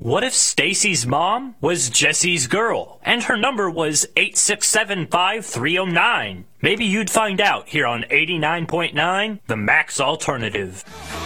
What if Stacy's mom was Jesse's girl, and her number was 8675309? Maybe you'd find out here on 89.9, The Max Alternative.